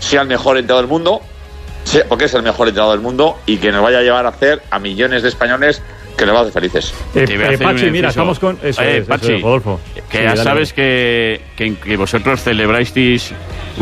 sea el mejor entrenador del mundo, porque es el mejor entrenador del mundo y que nos vaya a llevar a hacer a millones de españoles que nos va a hacer felices. Pachi, mira, estamos con... Pachi, Rodolfo. Que ya sabes que vosotros celebrasteis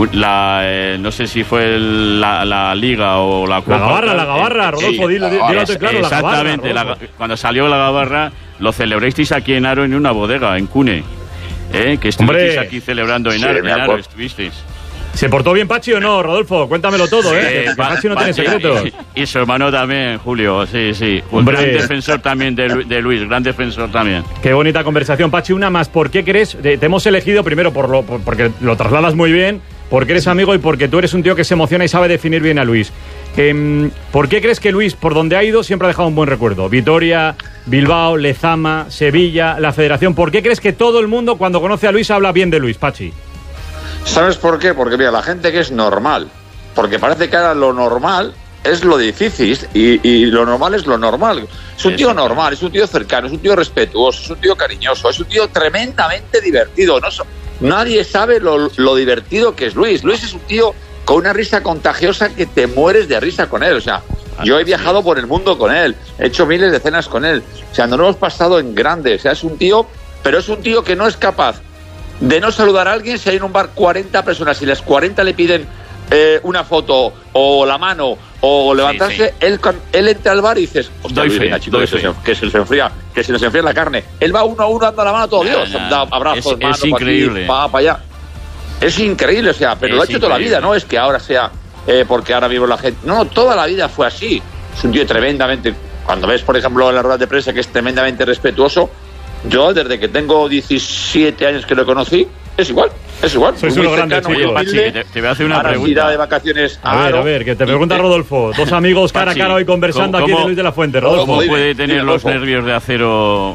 no sé si fue la Liga o la Copa. La Gabarra, Rodolfo, dilo claro, exactamente, la Gabarra, cuando salió la Gabarra, lo celebrasteis aquí en Aro en una bodega, en Cune. Que estuvisteis aquí celebrando en Aro, estuvisteis. ¿Se portó bien Pachi o no, Rodolfo? Cuéntamelo todo, que Pachi no tiene secretos. Y su hermano también, Julio, sí. Un gran defensor también de Luis, gran defensor también. Qué bonita conversación, Pachi. Una más, ¿por qué crees? Te hemos elegido primero porque lo trasladas muy bien, porque eres amigo y porque tú eres un tío que se emociona y sabe definir bien a Luis. ¿Por qué crees que Luis, por donde ha ido, siempre ha dejado un buen recuerdo? Vitoria, Bilbao, Lezama, Sevilla, la Federación. ¿Por qué crees que todo el mundo, cuando conoce a Luis, habla bien de Luis, Pachi? ¿Sabes por qué? Porque mira, la gente que es normal, porque parece que ahora lo normal es lo difícil y lo normal es lo normal. Es un tío normal, es un tío cercano, es un tío respetuoso, es un tío cariñoso, es un tío tremendamente divertido. Nadie sabe lo divertido que es Luis. Luis es un tío con una risa contagiosa que te mueres de risa con él. O sea, yo he viajado por el mundo con él, he hecho miles de cenas con él. O sea, nos lo hemos pasado en grande. O sea, es un tío, pero es un tío que no es capaz de no saludar a alguien si hay en un bar 40 personas y las 40 le piden una foto o la mano o levantarse, sí. Él entra al bar y dices, hostia, venga, chico, que se nos enfría la carne. Él va uno a uno dando la mano a todo Dios, da abrazos, manos, es increíble. para allá. Es increíble, o sea, pero lo ha hecho toda la vida, no es que ahora sea porque ahora vivo la gente. No, toda la vida fue así. Es un tío tremendamente, cuando ves, por ejemplo, en las ruedas de prensa que es tremendamente respetuoso. Yo, desde que tengo 17 años que lo conocí, es igual. Sois unos grandes, chicos. Pachi, te voy a hacer una pregunta. De vacaciones a ver, que te pregunta Rodolfo. Dos amigos cara a cara hoy conversando aquí de Luis de la Fuente. Rodolfo. ¿Cómo puede tener los nervios de acero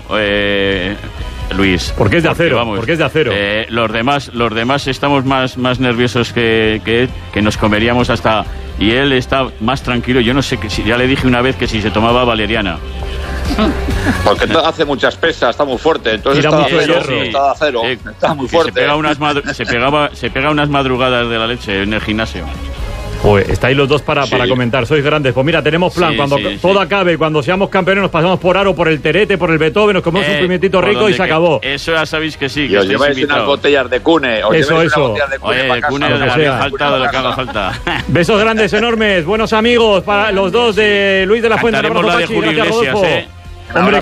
Luis? ¿Por qué es de acero? ¿Por qué es de acero? Los demás estamos más nerviosos que nos comeríamos hasta... Y él está más tranquilo. Yo no sé, ya le dije una vez que si se tomaba valeriana. Porque hace muchas pesas, está muy fuerte, entonces está de acero, está muy fuerte. Se pega unas madrugadas de la leche en el gimnasio. Pues estáis los dos para comentar, sois grandes. Pues mira, tenemos plan, cuando todo acabe, cuando seamos campeones nos pasamos por Aro, por el Terete, por el Beethoven, nos comemos un pimientito rico y se acabó. Eso ya sabéis que sí. Y os lleváis unas botellas de Cune. Eso. Oye, de Cune lo que haga falta. Besos grandes, enormes, buenos amigos para los dos de Luis de la Fuente. Cantaremos la de Julio Iglesias, Hombre,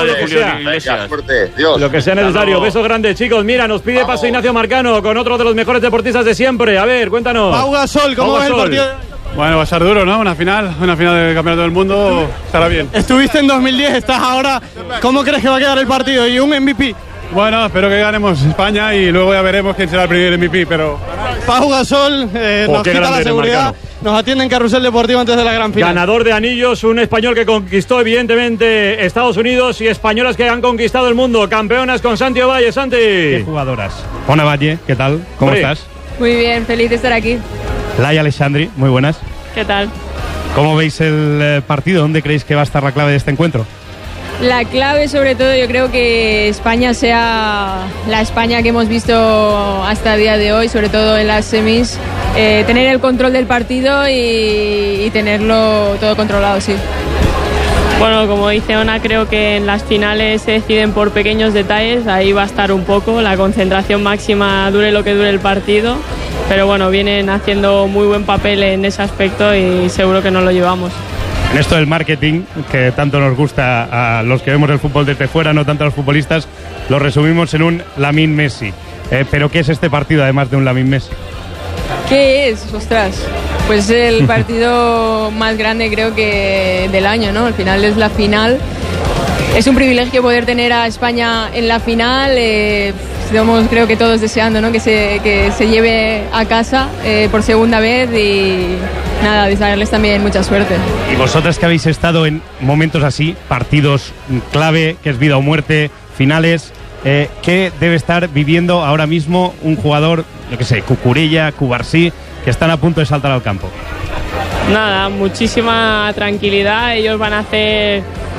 lo que sea necesario. Besos grandes, chicos. Mira, nos pide paso Ignacio Marcano con otro de los mejores deportistas de siempre. A ver, cuéntanos. Pau Gasol, ¿cómo ves el partido? Bueno, va a ser duro, ¿no? Una final del Campeonato del Mundo estará bien. Estuviste en 2010, estás ahora. ¿Cómo crees que va a quedar el partido? ¿Y un MVP? Bueno, espero que ganemos España y luego ya veremos quién será el primer MVP, pero... Pau Gasol nos quita la seguridad. Marcano. Nos atiende en Carrusel Deportivo antes de la gran final. Ganador de anillos, un español que conquistó evidentemente Estados Unidos y españolas que han conquistado el mundo. Campeonas con Santi Ovalle. Santi. Qué jugadoras. Ona Valle, ¿qué tal? ¿Cómo estás? Muy bien, feliz de estar aquí. Laia Alexandri, muy buenas. ¿Qué tal? ¿Cómo veis el partido? ¿Dónde creéis que va a estar la clave de este encuentro? La clave, sobre todo, yo creo que España sea la España que hemos visto hasta el día de hoy, sobre todo en las semis, tener el control del partido y tenerlo todo controlado, sí. Bueno, como dice Ona, creo que en las finales se deciden por pequeños detalles, ahí va a estar un poco, la concentración máxima dure lo que dure el partido, pero bueno, vienen haciendo muy buen papel en ese aspecto y seguro que nos lo llevamos. En esto del marketing, que tanto nos gusta a los que vemos el fútbol desde fuera, no tanto a los futbolistas, lo resumimos en un Lamine Messi. ¿Pero qué es este partido, además de un Lamine Messi? ¿Qué es? Ostras, pues el partido más grande creo que del año, ¿no? Al final es la final. Es un privilegio poder tener a España en la final. Estamos, creo que todos deseando, ¿no? que se lleve a casa por segunda vez y nada, desearles también mucha suerte. Y vosotras que habéis estado en momentos así, partidos clave, que es vida o muerte, finales, ¿qué debe estar viviendo ahora mismo un jugador, yo qué sé, Cucurella, Cubarsí, que están a punto de saltar al campo? Nada, muchísima tranquilidad, ellos van a hacer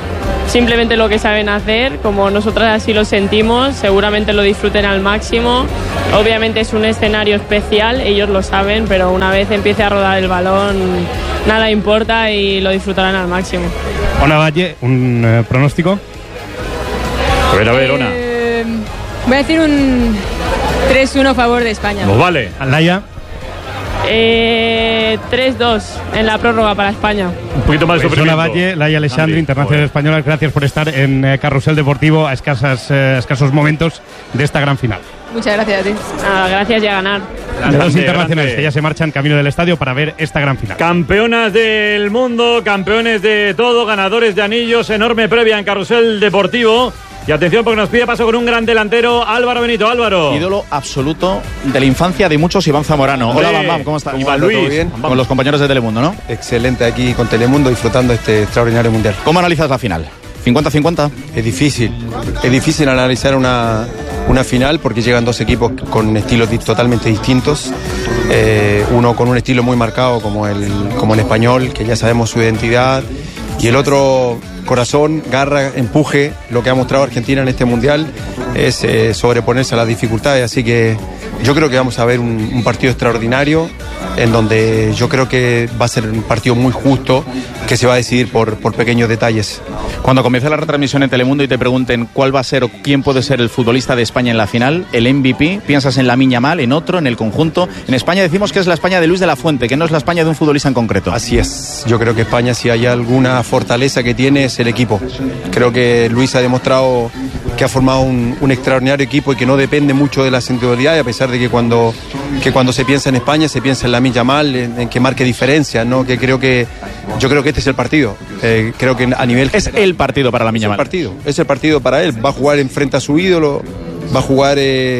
simplemente lo que saben hacer, como nosotras así lo sentimos, seguramente lo disfruten al máximo. Obviamente es un escenario especial, ellos lo saben, pero una vez empiece a rodar el balón, nada importa y lo disfrutarán al máximo. Ona Valle, un pronóstico. A ver, Ona. Voy a decir un 3-1 a favor de España. Pues vale. Laia. 3-2 en la prórroga para España. Un poquito más de Ona sufrimiento. Valle, Laia Aleixandri, internacional española, gracias por estar en Carrusel Deportivo a escasos momentos de esta gran final. Muchas gracias a ti. Nada, gracias y a ganar. Las dos internacionales grande. que ya se marchan camino del estadio para ver esta gran final. Campeonas del mundo, campeones de todo, ganadores de anillos, enorme previa en Carrusel Deportivo. Y atención porque nos pide paso con un gran delantero, Álvaro Benito. Álvaro. Ídolo absoluto de la infancia de muchos, Iván Zamorano. Hombre, Hola, Bam, ¿cómo estás? Iván Luis. ¿Todo bien? Con los compañeros de Telemundo, ¿no? Excelente aquí con Telemundo disfrutando este extraordinario mundial. ¿Cómo analizas la final? ¿50-50? Es difícil analizar una final porque llegan dos equipos con estilos totalmente distintos. Uno con un estilo muy marcado como el español, que ya sabemos su identidad, y el otro corazón, garra, empuje. Lo que ha mostrado Argentina en este mundial es sobreponerse a las dificultades, así que yo creo que vamos a ver un partido extraordinario en donde yo creo que va a ser un partido muy justo que se va a decidir por pequeños detalles. Cuando comience la retransmisión en Telemundo y te pregunten cuál va a ser o quién puede ser el futbolista de España en la final, el MVP, piensas en Lamine Yamal, en otro, en el conjunto. En España decimos que es la España de Luis de la Fuente, que no es la España de un futbolista en concreto. Así es, yo creo que España, si hay alguna fortaleza que tiene, es el equipo. Creo que Luis ha demostrado que ha formado un extraordinario equipo y que no depende mucho de las individualidades, a pesar de que cuando se piensa en España se piensa en Lamine Yamal, en que marque diferencias, ¿no? Yo creo que este es el partido. Creo que a nivel es el partido para Lamine Yamal. Es el partido para él. Va a jugar enfrente a su ídolo, va a jugar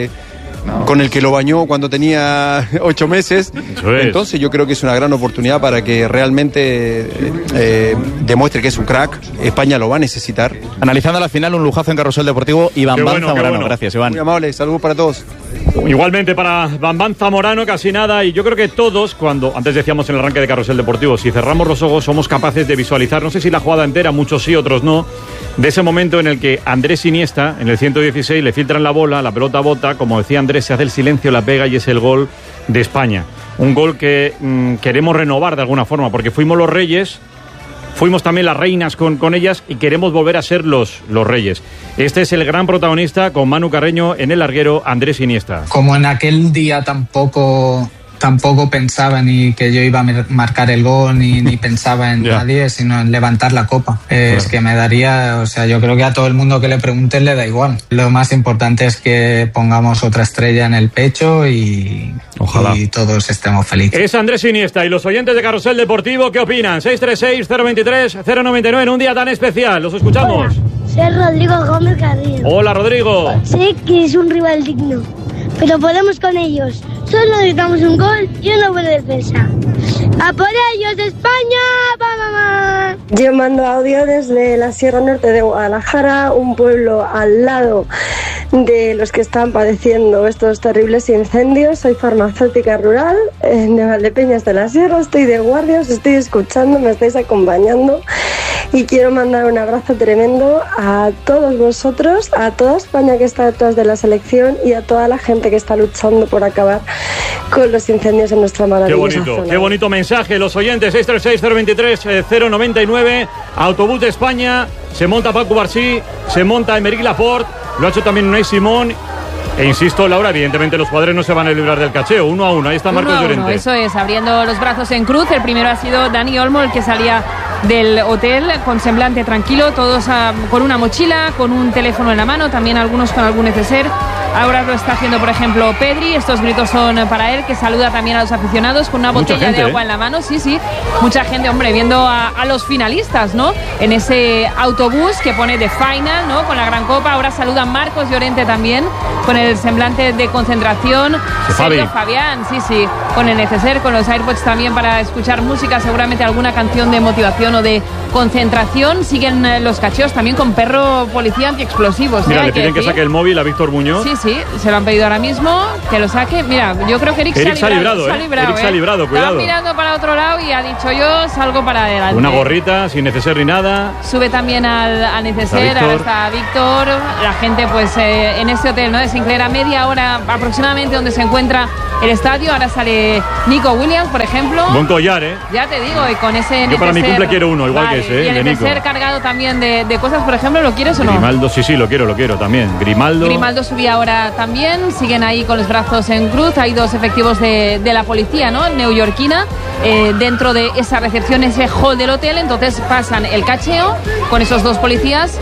con el que lo bañó cuando tenía 8 meses. Entonces yo creo que es una gran oportunidad para que realmente demuestre que es un crack. España lo va a necesitar. Analizando la final, un lujazo en Carrusel Deportivo. Iván Zamorano. Bueno. Gracias, Iván. Muy amable, saludos para todos. Igualmente para Bambán Zamorano, casi nada. Y yo creo que todos, antes decíamos en el arranque de Carrusel Deportivo, si cerramos los ojos somos capaces de visualizar, no sé si la jugada entera, muchos sí, otros no, de ese momento en el que Andrés Iniesta, en el 116, le filtran la bola, la pelota bota, como decía Andrés, se hace el silencio, la pega y es el gol de España. Un gol que queremos renovar de alguna forma, porque fuimos los reyes, fuimos también las reinas con ellas y queremos volver a ser los reyes. Este es el gran protagonista con Manu Carreño en el larguero, Andrés Iniesta. Como en aquel día tampoco pensaba ni que yo iba a marcar el gol ni pensaba en nadie, sino en levantar la copa. Es que me daría, o sea, yo creo que a todo el mundo que le pregunte le da igual. Lo más importante es que pongamos otra estrella en el pecho y todos estemos felices. Es Andrés Iniesta. Y los oyentes de Carrusel Deportivo, ¿qué opinan? 636-023-099 en un día tan especial. Los escuchamos. Hola, soy Rodrigo Gómez Carrillo. Hola, Rodrigo. Sé que es un rival digno, pero podemos con ellos. Solo necesitamos un gol y una buena defensa. ¡A por ellos, España! ¡Vamos! Yo mando audio desde la Sierra Norte de Guadalajara, un pueblo al lado de los que están padeciendo estos terribles incendios. Soy farmacéutica rural de Valdepeñas de la Sierra, estoy de guardia, os estoy escuchando, me estáis acompañando y quiero mandar un abrazo tremendo a todos vosotros, a toda España que está detrás de la selección y a toda la gente que está luchando por acabar con los incendios en nuestra maravillosa zona. Qué bonito mensaje, los oyentes. 636-023-099, autobús de España, se monta Paco Barcí, se monta Aymeric Laporte, lo ha hecho también Unai Simón. E insisto, Laura, evidentemente los jugadores no se van a librar del cacheo, 1-1. Ahí está Marcos Llorente. Eso es, abriendo los brazos en cruz. El primero ha sido Dani Olmo, el que salía del hotel con semblante tranquilo, todos con una mochila, con un teléfono en la mano, también algunos con algún neceser. Ahora lo está haciendo, por ejemplo, Pedri. Estos gritos son para él, que saluda también a los aficionados con una botella de agua en la mano. Sí, mucha gente, hombre, viendo a los finalistas, ¿no? En ese autobús que pone The Final, ¿no? Con la gran copa. Ahora saludan Marcos Llorente también con el semblante de concentración. Sergio Fabián, sí, con el neceser, con los AirPods también para escuchar música, seguramente alguna canción de motivación o de concentración. Siguen los cacheos también con perro policía antiexplosivos. Mira, le piden que saque el móvil a Víctor Muñoz. Sí, se lo han pedido ahora mismo, que lo saque. Mira, yo creo que Eric se ha librado. Eric se ha librado, cuidado. Está mirando para otro lado y ha dicho yo salgo para adelante. Una gorrita, sin neceser ni nada. Sube también al neceser, ahora está Víctor. La gente pues en este hotel, ¿no? De Sinclair, a media hora aproximadamente donde se encuentra el estadio. Ahora sale Nico Williams, por ejemplo. Buen collar, Ya te digo, y con ese yo para mi cumple quiero uno, igual que ese, y el neceser cargado también de cosas, por ejemplo, ¿lo quieres o no? Grimaldo, sí, lo quiero también. Grimaldo subía ahora también. Siguen ahí con los brazos en cruz. Hay 2 efectivos de la policía, ¿no? Neoyorquina, dentro de esa recepción, ese hall del hotel. Entonces pasan el cacheo con esos 2 policías.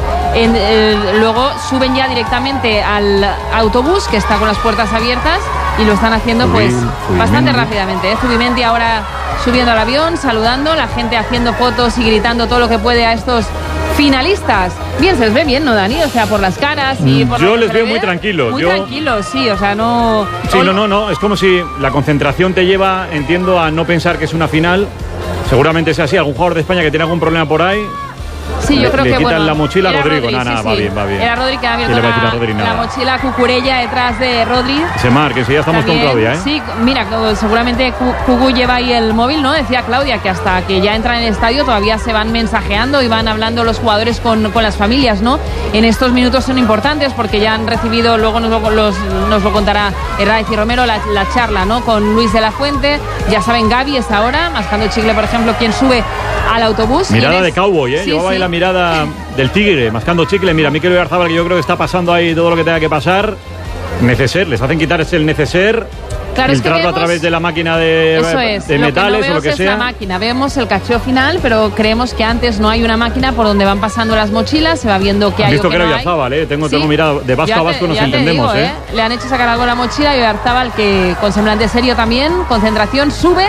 Luego suben ya directamente al autobús, que está con las puertas abiertas, y lo están haciendo pues bastante rápidamente. Zubimendi ahora subiendo al avión, saludando, la gente haciendo fotos y gritando todo lo que puede a estos finalistas. Bien, se les ve bien, ¿no, Dani? O sea, por las caras y por yo les veo muy tranquilos. Muy tranquilos, sí, o sea, no... Sí, no, es como si la concentración te lleva, entiendo, a no pensar que es una final. Seguramente sea así. Algún jugador de España que tiene algún problema por ahí. Sí, yo creo le que quitan la mochila a Rodrigo. Rodri, Nada, va bien. Era Rodri que ha abierto la mochila Cucurella detrás de Rodri. Se marque, sí, ya estamos también, con Claudia, ¿eh? Sí, mira, seguramente Cucu lleva ahí el móvil, ¿no? Decía Claudia que hasta que ya entran en el estadio todavía se van mensajeando y van hablando los jugadores con las familias, ¿no? En estos minutos son importantes porque ya han recibido, luego nos lo contará Herraiz y Romero, la charla, ¿no? Con Luis de la Fuente. Ya saben, Gaby es ahora, mascando chicle, por ejemplo, quien sube al autobús. Mirada de cowboy, ¿eh? Llevaba ahí la mirada del tigre, mascando chicle. Mira, Mikel Oyarzabal, que yo creo que está pasando ahí todo lo que tenga que pasar. Neceser, les hacen quitar el neceser. Claro, filtrarlo a través de la máquina de metales o lo que sea. La máquina. Vemos el cacheo final, pero creemos que antes no hay una máquina por donde van pasando las mochilas, se va viendo qué hay o qué no hay. Visto que era Oyarzabal, tengo mirada de vasco a vasco, nos entendemos. Digo, Le han hecho sacar algo la mochila y Oyarzabal, que con semblante serio también, concentración, sube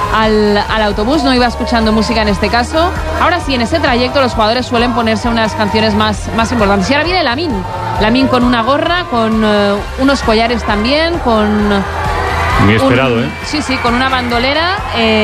al autobús. No iba escuchando música en este caso. Ahora sí, en ese trayecto los jugadores suelen ponerse unas canciones más importantes. Y ahora viene Lamine con una gorra, con unos collares también, con... Muy esperado, Sí, con una bandolera.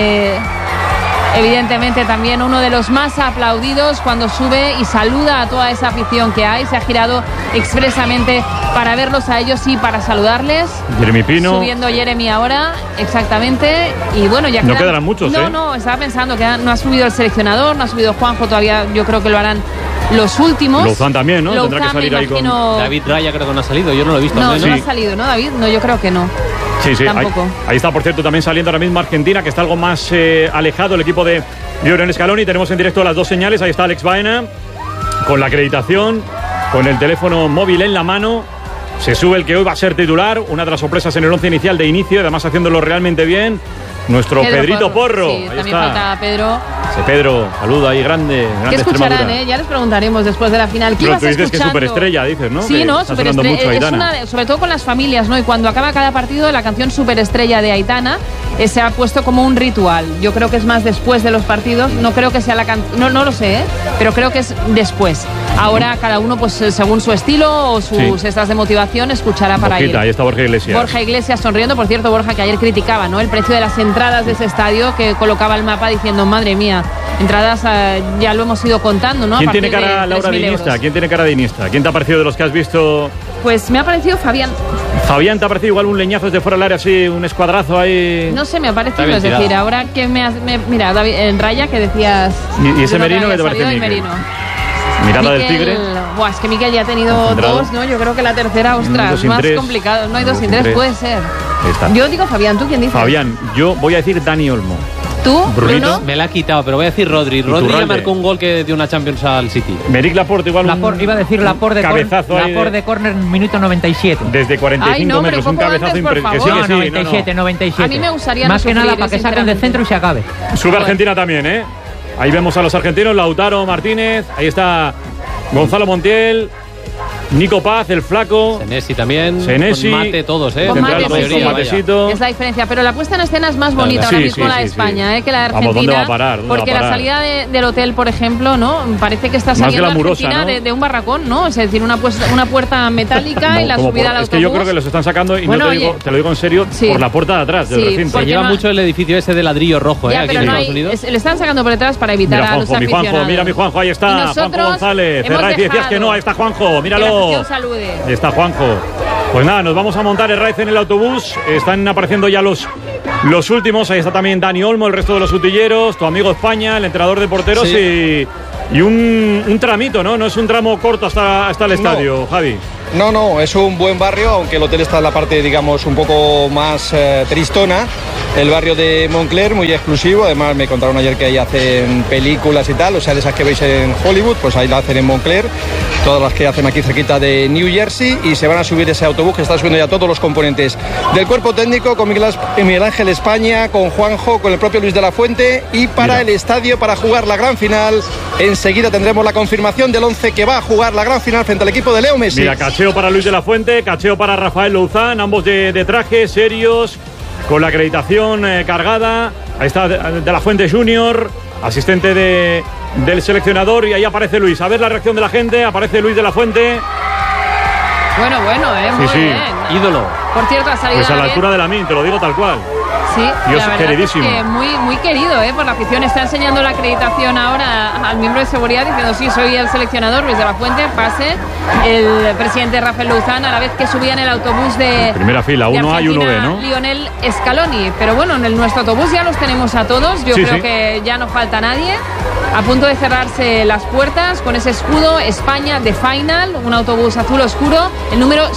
Evidentemente también uno de los más aplaudidos cuando sube y saluda a toda esa afición que hay. Se ha girado expresamente para verlos a ellos y para saludarles. Jeremy Pino. Subiendo Jeremy ahora, exactamente. Y bueno, ya no quedarán muchos, No, estaba pensando que no ha subido el seleccionador, no ha subido Juanjo todavía. Yo creo que lo harán los últimos. Louzán también, ¿no? Louzán, tendrá que salir ahí con... David Raya creo que no ha salido, yo no lo he visto. No ha salido, ¿no, David? No, yo creo que no. Sí, ahí está, por cierto, también saliendo ahora mismo Argentina, que está algo más alejado el equipo de Lionel Scaloni. Tenemos en directo las 2 señales. Ahí está Alex Baena con la acreditación, con el teléfono móvil en la mano. Se sube el que hoy va a ser titular, una de las sorpresas en el 11 inicial de inicio, además haciéndolo realmente bien. Nuestro Pedrito Porro. Sí, ahí también está. falta Pedro. Ese Pedro, saludo ahí grande. ¿Qué escucharán, ya les preguntaremos después de la final. ¿Qué ibas tú dices escuchando? Que superestrella, dices, ¿no? Sí, que superestrella. Es una sobre todo con las familias, ¿no? Y cuando acaba cada partido, la canción Superestrella de Aitana se ha puesto como un ritual. Yo creo que es más después de los partidos. No creo que sea la canción. No lo sé, pero creo que es después. Ahora cada uno, pues según su estilo o sus estas de motivación, escuchará para ir. Ahí está Borja Iglesias. Borja Iglesias sonriendo. Por cierto, Borja, que ayer criticaba, ¿no? El precio de las entradas de ese estadio, que colocaba el mapa diciendo, madre mía, entradas ya lo hemos ido contando, ¿no? ¿Quién tiene cara, Laura, de Iniesta? ¿Quién tiene cara de Iniesta? ¿Quién te ha parecido de los que has visto? Pues me ha parecido Fabián. Fabián, ¿te ha parecido igual un leñazo desde fuera del área, así, un escuadrazo ahí? No sé, me ha parecido, es decir, ahora que mira, David, en Raya, que decías... ¿Y ese Merino que te parece, Mikel? Mirada del Tigre. Buah, es que Mikel ya ha tenido 2, ¿no? Yo creo que la tercera, ostras, más complicado. No hay 2 sin 3, puede ser. Yo digo Fabián, ¿tú quién dices? Fabián, yo voy a decir Dani Olmo. ¿Tú, Bruno? Me la ha quitado, pero voy a decir Rodri. Rodri le marcó un gol que dio una Champions al City. Meric Laporte igual iba a decir Laporte de córner, minuto 97. Desde 45 metros, un cabezazo impresionante. 97. A mí me gustaría más que nada para que saquen del centro y se acabe. Sube Argentina también, ¿eh? Ahí vemos a los argentinos, Lautaro Martínez, ahí está Gonzalo Montiel, Nico Paz, el flaco. Senesi también. Senesi. Con Mate, todos, Con Mate, la mayoría, sí. Matecito. Es la diferencia. Pero la puesta en escena es más bonita ahora mismo la de España, que la de Argentina. Vamos, ¿dónde va a parar? Porque la salida del hotel, por ejemplo, ¿no? Parece que está saliendo Argentina, ¿no? de un barracón, ¿no? Es decir, una puerta metálica y la subida al autobús. Es que yo creo que los están sacando, y bueno, te lo digo en serio, por la puerta de atrás del recinto. Se lleva mucho el edificio ese de ladrillo rojo, aquí en Estados Unidos. Le están sacando por detrás para evitar a los aficionados. Mira mi Juanjo, ahí está, Juanjo González. Herraiz, decías que no, ahí está Juanjo, míralo. Ahí está Juanjo. Pues nada, nos vamos a montar Herraiz en el autobús. Están apareciendo ya los últimos. Ahí está también Dani Olmo, el resto de los utilleros, tu amigo España, el entrenador de porteros y un tramito, ¿no? No es un tramo corto hasta el estadio, Javi. No, es un buen barrio, aunque el hotel está en la parte, digamos, un poco más tristona. El barrio de Montclair, muy exclusivo. Además, me contaron ayer que ahí hacen películas y tal, o sea, de esas que veis en Hollywood, pues ahí la hacen en Montclair. Todas las que hacen aquí cerquita de New Jersey, y se van a subir ese autobús que está subiendo ya todos los componentes del cuerpo técnico, con Miguel Ángel España, con Juanjo, con el propio Luis de la Fuente, y para el estadio para jugar la gran final. Enseguida tendremos la confirmación del 11 que va a jugar la gran final frente al equipo de Leo Messi. Mira, cacheo para Luis de la Fuente, cacheo para Rafael Louzán, ambos de traje, serios, con la acreditación cargada. Ahí está de la Fuente Junior, asistente del seleccionador, y ahí aparece Luis. A ver la reacción de la gente. Aparece Luis de la Fuente. Bueno, muy bien. Ídolo. Por cierto, ha salido pues a la altura de la MIN, te lo digo tal cual. Sí, Dios, la verdad queridísimo. Es que muy querido por la afición. Está enseñando la acreditación ahora al miembro de seguridad diciendo: sí, soy el seleccionador Luis de la Fuente, pase. El presidente Rafael Louzán, a la vez que subía en el autobús de primera fila, uno A y uno B, ¿no? Lionel Scaloni. Pero bueno, en nuestro autobús ya los tenemos a todos. Yo creo que ya no falta nadie. A punto de cerrarse las puertas con ese escudo España The Final, un autobús azul oscuro, el número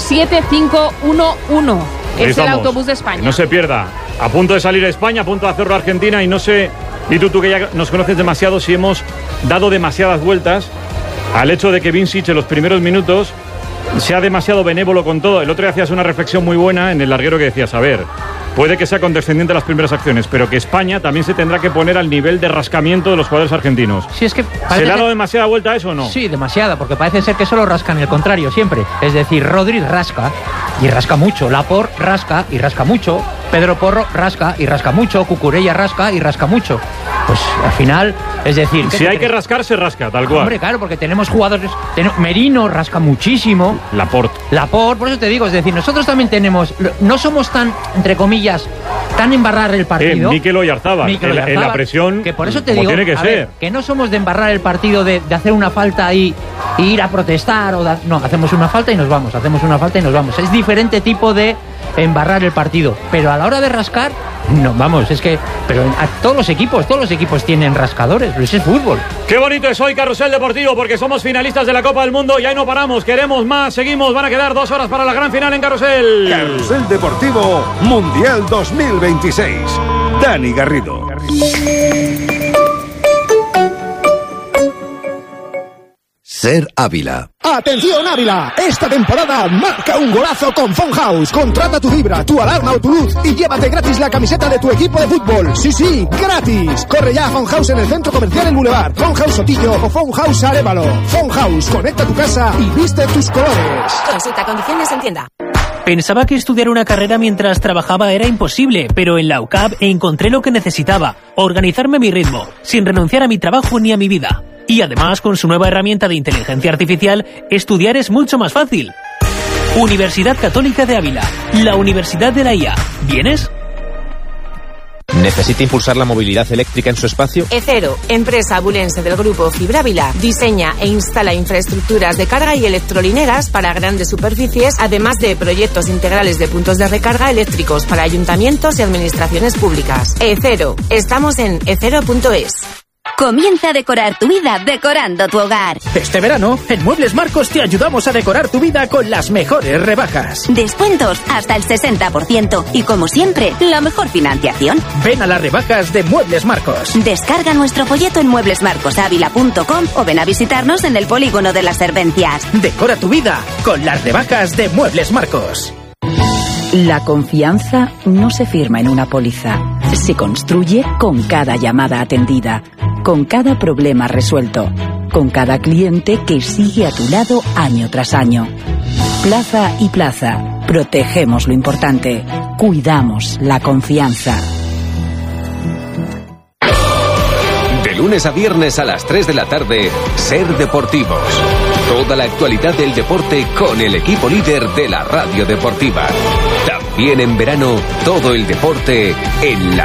7511. Es el autobús de España. Que no se pierda. A punto de salir España, a punto de hacerlo Argentina, y no sé, y tú que ya nos conoces demasiado, si hemos dado demasiadas vueltas al hecho de que Vincic en los primeros minutos sea demasiado benévolo con todo. El otro día hacías una reflexión muy buena en el larguero que decías: a ver, puede que sea condescendiente las primeras acciones, pero que España también se tendrá que poner al nivel de rascamiento de los jugadores argentinos. Sí, es que ¿se le ha dado demasiada vuelta a eso o no? Sí, demasiada, porque parece ser que solo rascan el contrario siempre. Es decir, Rodri rasca, y rasca mucho. Laporte rasca y rasca mucho. Pedro Porro rasca y rasca mucho. Cucurella rasca y rasca mucho. Pues al final, es decir... Si hay que rascar, se rasca, tal cual. Hombre, claro, porque tenemos jugadores... Merino rasca muchísimo. Laporte, por eso te digo, es decir, nosotros también tenemos... No somos tan, entre comillas, tan embarrar el partido. Mikel Oyarzábal, en la presión, que por eso te digo, tiene que ser. Ver, que no somos de embarrar el partido, de hacer una falta y ir a protestar. No, hacemos una falta y nos vamos. Es diferente tipo de embarrar el partido. Pero a la hora de rascar, no, vamos, es que... Pero a todos los equipos tienen rascadores, pero ese es fútbol. Qué bonito es hoy Carrusel Deportivo, porque somos finalistas de la Copa del Mundo y ahí no paramos, queremos más, seguimos, van a quedar 2 horas para la gran final en Carrusel. Carrusel Deportivo Mundial 2026. Dani Garrido. Ser Ávila. ¡Atención Ávila! Esta temporada marca un golazo con Phone House. Contrata tu fibra, tu alarma o tu luz y llévate gratis la camiseta de tu equipo de fútbol. Sí, gratis. Corre ya a Phone House en el Centro Comercial El Boulevard, Phone House Sotillo o Phone House Arévalo. Phone House, conecta tu casa y viste tus colores. Consulta condiciones en tienda. Pensaba que estudiar una carrera mientras trabajaba era imposible, pero en la UCAB encontré lo que necesitaba: organizarme a mi ritmo, sin renunciar a mi trabajo ni a mi vida. Y además, con su nueva herramienta de inteligencia artificial, estudiar es mucho más fácil. Universidad Católica de Ávila, la Universidad de la IA. ¿Vienes? ¿Necesita impulsar la movilidad eléctrica en su espacio? E0, empresa abulense del grupo Fibrávila, diseña e instala infraestructuras de carga y electrolineras para grandes superficies, además de proyectos integrales de puntos de recarga eléctricos para ayuntamientos y administraciones públicas. E0, estamos en e0.es. Comienza a decorar tu vida decorando tu hogar. Este verano, en Muebles Marcos te ayudamos a decorar tu vida con las mejores rebajas. Descuentos hasta el 60% y, como siempre, la mejor financiación. Ven a las rebajas de Muebles Marcos. Descarga nuestro folleto en mueblesmarcosavila.com o ven a visitarnos en el Polígono de las Servencias. Decora tu vida con las rebajas de Muebles Marcos. La confianza no se firma en una póliza. Se construye con cada llamada atendida, con cada problema resuelto, con cada cliente que sigue a tu lado año tras año. Plaza y Plaza. Protegemos lo importante. Cuidamos la confianza. De lunes a viernes a las 3 de la tarde, Ser Deportivos. Toda la actualidad del deporte con el equipo líder de la radio deportiva. También en verano, todo el deporte en la